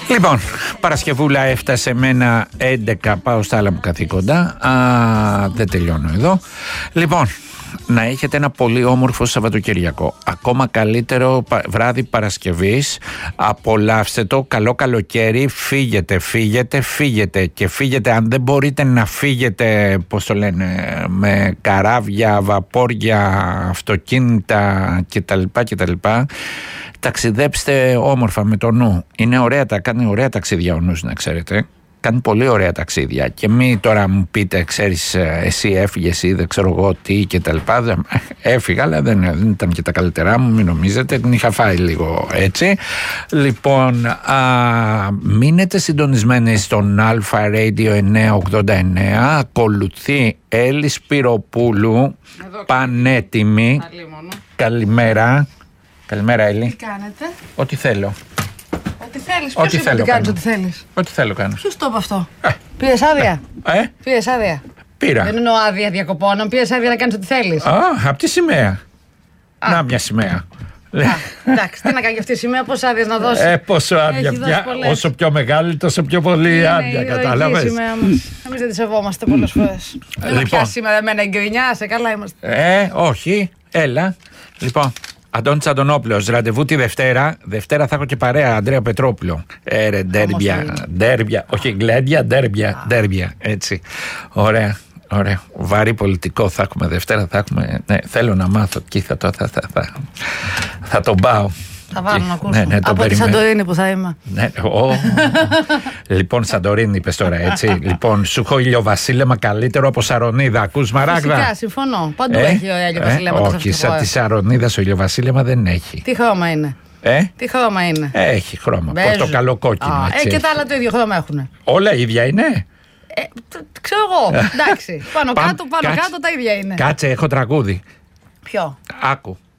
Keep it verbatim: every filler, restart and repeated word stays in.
Λοιπόν, Παρασκευούλα έφτασε με ένα έντεκα, πάω στα άλλα μου καθήκοντα. Α, δεν τελειώνω εδώ. Λοιπόν, να έχετε ένα πολύ όμορφο Σαββατοκυριακό. Ακόμα καλύτερο βράδυ Παρασκευής. Απολαύστε το. Καλό καλοκαίρι. Φύγετε, φύγετε, φύγετε. Και φύγετε, αν δεν μπορείτε να φύγετε, πώς το λένε, με καράβια, βαπόρια, αυτοκίνητα κτλ. κτλ. Ταξιδέψτε όμορφα με το νου. Είναι ωραία, τα κάνει ωραία ταξίδια ο νους, να ξέρετε. Κάνει πολύ ωραία ταξίδια. Και μη τώρα μου πείτε, ξέρεις, εσύ έφυγες ή δεν ξέρω εγώ τι και τα λοιπά. Έφυγα, αλλά δεν, δεν ήταν και τα καλύτερά μου, μην νομίζετε. Την είχα φάει λίγο έτσι. Λοιπόν, α, μείνετε συντονισμένοι στον Αλφα Radio εννιακόσια ογδόντα εννέα. Ακολουθεί Έλλη Σπυροπούλου, πανέτοιμη. Καλημέρα. Καλημέρα, Έλλη. Τι κάνετε? Ό,τι θέλω. Ό,τι θέλεις. Ποιος είπε ότι κάνεις ό,τι θέλεις? Ό,τι θέλω κάνω. Ποιος το είπε αυτό? Ε. Πήρες άδεια? Ε. Πήρες άδεια? Πήρα. Δεν εννοώ άδεια διακοπών, πήρες άδεια να κάνεις ό,τι θέλεις. Α, απ' τη σημαία. Α. Να, μια σημαία. Α, εντάξει, τι να κάνει αυτή η σημαία, πόσες άδειες να δώσει? Ε, πόσο άδεια πια. Όσο πιο μεγάλη, τόσο πιο πολύ άδεια. Κατάλαβες. Εμείς δεν τη σεβόμαστε πολλές φορές. Δεν με πιάσει σήμερα εμένα η γκρινιά, σε καλά είμαστε. Ε, όχι, έλα. Λοιπόν. Αντώνης Αντωνόπουλος, ραντεβού τη Δευτέρα. Δευτέρα θα έχω και παρέα, Ανδρέα Πετρόπουλο. Ε, ρε, ντέρμπια, ντέρμπια, όχι γκλέντια, ντέρμπια, ντέρμπια, έτσι. Ωραία, ωραία. Βαρύ πολιτικό θα έχουμε Δευτέρα, θα έχουμε. Ναι, θέλω να μάθω, εκεί θα το, θα, θα, θα, θα τον πάω. Θα βάλω να ακούσω. Ναι, ναι, από τη Σαντορίνη που θα είμαι. Ναι, ο... Λοιπόν, Σαντορίνη είπες τώρα, έτσι. Λοιπόν, σου έχω ηλιοβασίλεμα καλύτερο από Σαρονίδα. Ακούς, Μαράγδα? Φυσικά, συμφωνώ. Παντού ε? έχει ωραία ηλιοβασίλεμα. Ε? Όχι, σαν τη Σαρονίδα ο ηλιοβασίλεμα δεν έχει. Τι χρώμα είναι? Ε? Τι χρώμα είναι? Έχει χρώμα. Πορτοκαλοκόκκινο. Ε, και τα άλλα το ίδιο χρώμα έχουν. Όλα ίδια είναι. Ε, ξέρω εγώ. Εντάξει. Πάνω κάτω, πάνω κάτω τα ίδια είναι. Κάτσε, έχω τραγούδι. Ποιο? Άκου.